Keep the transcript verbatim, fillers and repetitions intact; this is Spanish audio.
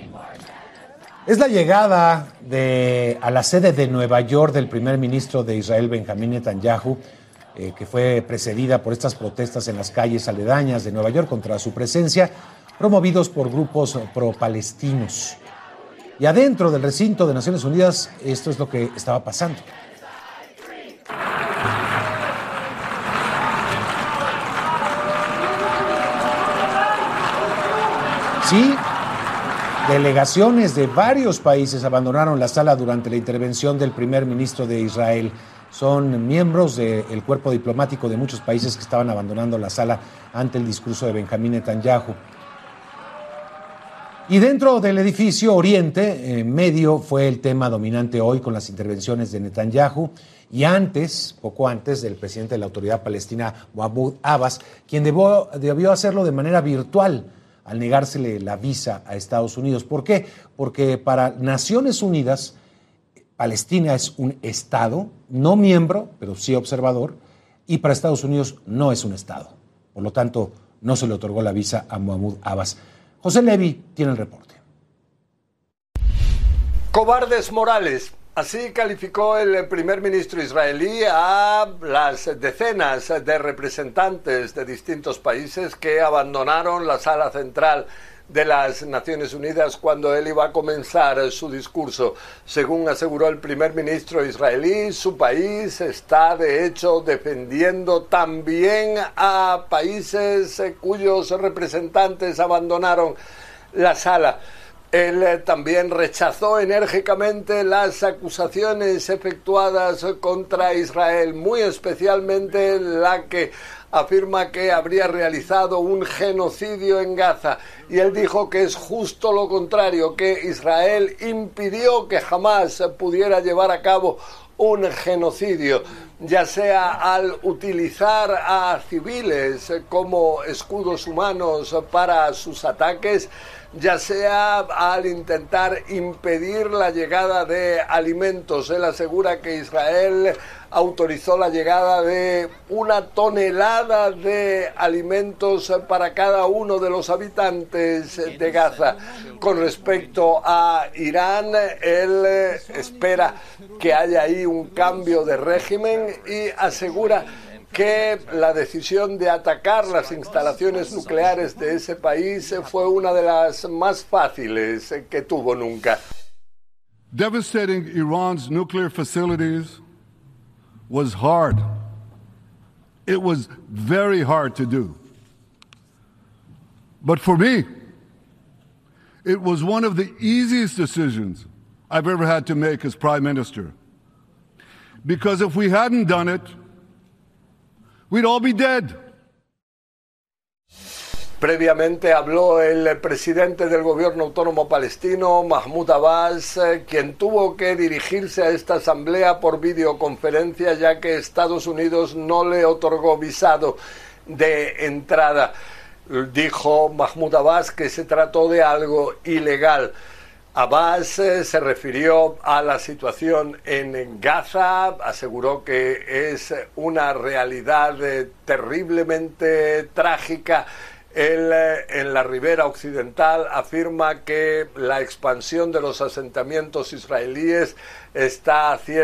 Es la llegada de, a la sede de Nueva York del primer ministro de Israel, Benjamín Netanyahu, eh, que fue precedida por estas protestas en las calles aledañas de Nueva York contra su presencia, promovidos por grupos pro-palestinos. Y adentro del recinto de Naciones Unidas, esto es lo que estaba pasando. Sí, delegaciones de varios países abandonaron la sala durante la intervención del primer ministro de Israel. Son miembros del cuerpo diplomático de muchos países que estaban abandonando la sala ante el discurso de Benjamín Netanyahu. Y dentro del edificio Oriente, en medio, fue el tema dominante hoy con las intervenciones de Netanyahu y antes, poco antes, del presidente de la Autoridad Palestina, Mahmoud Abbas, quien debió, debió hacerlo de manera virtual al negársele la visa a Estados Unidos. ¿Por qué? Porque para Naciones Unidas, Palestina es un Estado, no miembro, pero sí observador, y para Estados Unidos no es un Estado. Por lo tanto, no se le otorgó la visa a Mahmoud Abbas. José Levi tiene el reporte. Cobardes morales. Así calificó el primer ministro israelí a las decenas de representantes de distintos países que abandonaron la sala central de las Naciones Unidas cuando él iba a comenzar su discurso. Según aseguró el primer ministro israelí, su país está de hecho defendiendo también a países cuyos representantes abandonaron la sala. Él también rechazó enérgicamente las acusaciones efectuadas contra Israel, muy especialmente la que afirma que habría realizado un genocidio en Gaza. Y él dijo que es justo lo contrario, que Israel impidió que jamás pudiera llevar a cabo un genocidio, ya sea al utilizar a civiles como escudos humanos para sus ataques, ya sea al intentar impedir la llegada de alimentos. Él asegura que Israel autorizó la llegada de una tonelada de alimentos para cada uno de los habitantes de Gaza. Con respecto a Irán, él espera que haya ahí un cambio de régimen y asegura que la decisión de atacar las instalaciones nucleares de ese país fue una de las más fáciles que tuvo nunca. Devastating Iran's nuclear facilities was hard. It was very hard to do. But for me, it was one of the easiest decisions I've ever had to make as Prime Minister. Because if we hadn't done it, we'd all be dead. Previamente habló el presidente del gobierno autónomo palestino, Mahmoud Abbas, quien tuvo que dirigirse a esta asamblea por videoconferencia ya que Estados Unidos no le otorgó visado de entrada. Dijo Mahmoud Abbas que se trató de algo ilegal. Abbas eh, se refirió a la situación en Gaza, aseguró que es una realidad eh, terriblemente trágica. Él, eh, en la ribera occidental, afirma que la expansión de los asentamientos israelíes está haciendo